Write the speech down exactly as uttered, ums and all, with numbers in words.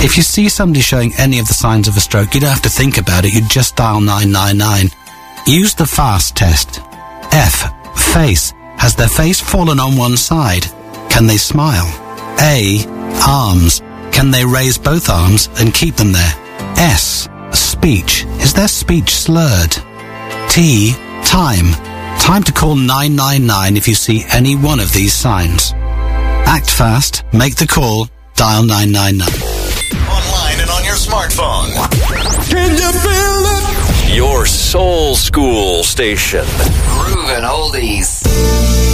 If you see somebody showing any of the signs of a stroke, you don't have to think about it. You just dial nine nine nine. Use the FAST test. F. Face. Has their face fallen on one side? Can they smile? A. Arms. Can they raise both arms and keep them there? S. Speech. Is their speech slurred? T. Time. Time to call nine nine nine if you see any one of these signs. Act fast, make the call, dial nine nine nine. Online and on your smartphone. Can you feel it? Your soul school station. Groovin' oldies.